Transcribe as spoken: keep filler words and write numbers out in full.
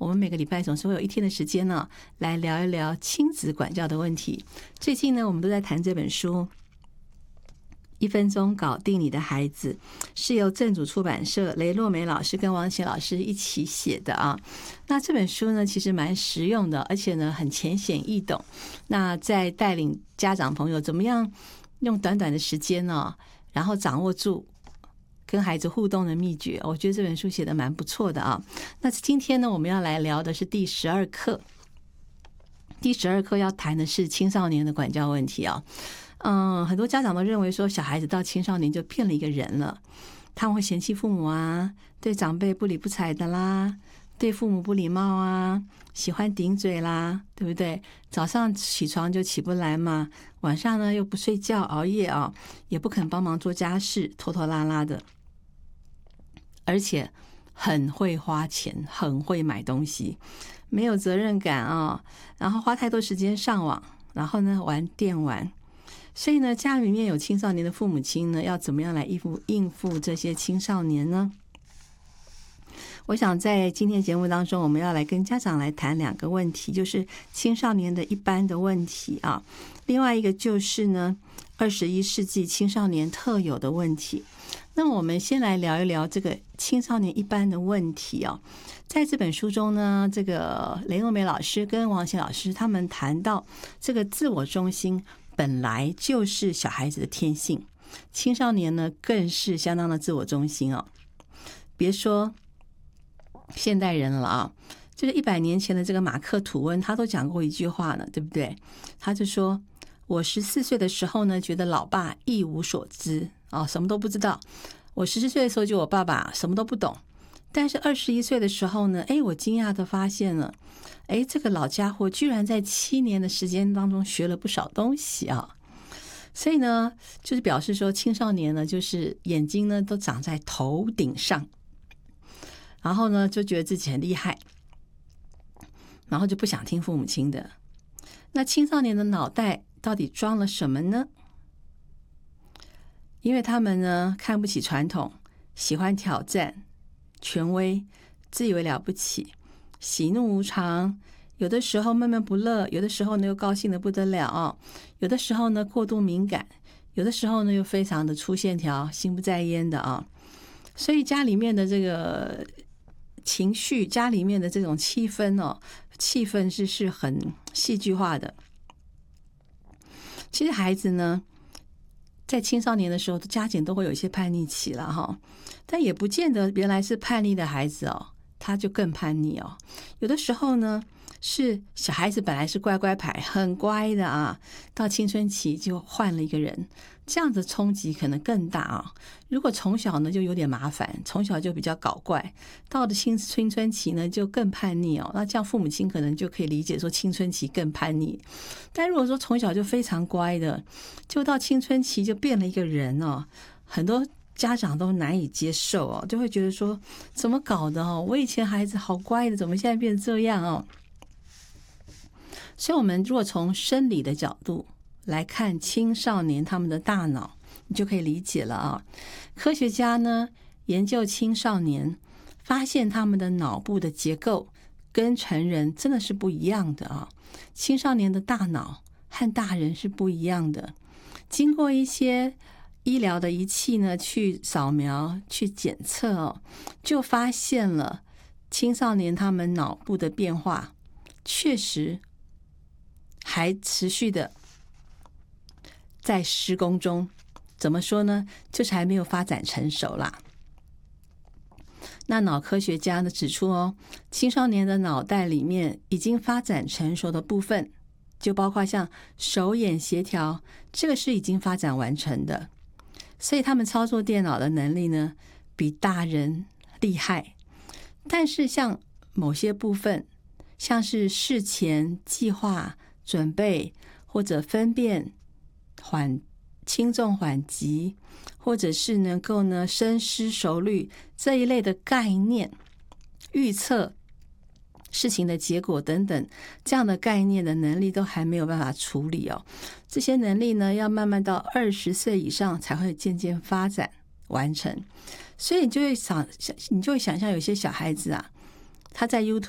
我们每个礼拜总是会有一天的时间呢，来聊一聊亲子管教的问题。最近呢，我们都在谈这本书，一分钟搞定你的孩子，是由正主出版社雷洛梅老师跟王贤老师一起写的啊。那这本书呢，其实蛮实用的，而且呢很浅显易懂。那在带领家长朋友怎么样用短短的时间呢，然后掌握住跟孩子互动的秘诀，我觉得这本书写得蛮不错的啊。那今天呢，我们要来聊的是第十二课。第十二课要谈的是青少年的管教问题啊。嗯，很多家长都认为说，小孩子到青少年就变了一个人了，他们会嫌弃父母啊，对长辈不理不睬的啦，对父母不礼貌啊，喜欢顶嘴啦，对不对？早上起床就起不来嘛，晚上呢又不睡觉熬夜啊，也不肯帮忙做家事，拖拖拉拉的。而且很会花钱，很会买东西，没有责任感啊，然后花太多时间上网，然后呢玩电玩。所以呢，家里面有青少年的父母亲呢，要怎么样来应付应付这些青少年呢？我想在今天节目当中，我们要来跟家长来谈两个问题，就是青少年的一般的问题啊，另外一个就是呢，二十一世纪青少年特有的问题。那么我们先来聊一聊这个青少年一般的问题啊。在这本书中呢，这个雷诺梅老师跟王贤老师他们谈到，这个自我中心本来就是小孩子的天性，青少年呢更是相当的自我中心哦。别说现代人了啊，就是一百年前的这个马克·吐温，他都讲过一句话呢，对不对？他就说，我十四岁的时候呢，觉得老爸一无所知啊，什么都不知道。我十四岁的时候，就我爸爸什么都不懂。但是二十一岁的时候呢，哎，我惊讶的发现了，哎，这个老家伙居然在七年的时间当中学了不少东西啊！所以呢，就是表示说，青少年呢，就是眼睛呢都长在头顶上，然后呢就觉得自己很厉害，然后就不想听父母亲的。那青少年的脑袋到底装了什么呢？因为他们呢看不起传统，喜欢挑战权威，自以为了不起，喜怒无常，有的时候闷闷不乐，有的时候呢又高兴得不得了，有的时候呢过度敏感，有的时候呢又非常的粗线条，心不在焉的啊。所以家里面的这个情绪，家里面的这种气氛哦，气氛是是很戏剧化的。其实孩子呢，在青少年的时候，家长都会有一些叛逆期了哈，但也不见得原来是叛逆的孩子哦，他就更叛逆哦。有的时候呢，是小孩子本来是乖乖牌，很乖的啊，到青春期就换了一个人，这样的冲击可能更大啊。如果从小呢就有点麻烦，从小就比较搞怪，到了青青春期呢就更叛逆哦。那这样父母亲可能就可以理解说青春期更叛逆。但如果说从小就非常乖的，就到青春期就变了一个人哦，很多家长都难以接受哦，就会觉得说怎么搞的哦？我以前孩子好乖的，怎么现在变成这样哦？所以我们如果从生理的角度来看青少年他们的大脑，你就可以理解了啊。科学家呢研究青少年，发现他们的脑部的结构跟成人真的是不一样的啊。青少年的大脑和大人是不一样的。经过一些医疗的仪器呢去扫描去检测哦，就发现了青少年他们脑部的变化确实还持续的在施工中。怎么说呢？就是还没有发展成熟啦。那脑科学家呢指出哦，青少年的脑袋里面已经发展成熟的部分，就包括像手眼协调，这个是已经发展完成的。所以他们操作电脑的能力呢比大人厉害。但是像某些部分，像是事前计划准备，或者分辨缓轻重缓急，或者是能够呢深思熟虑这一类的概念，预测事情的结果等等，这样的概念的能力都还没有办法处理哦。这些能力呢要慢慢到二十岁以上才会渐渐发展完成。所以你就会想，你就会想象有些小孩子啊，他在 YouTube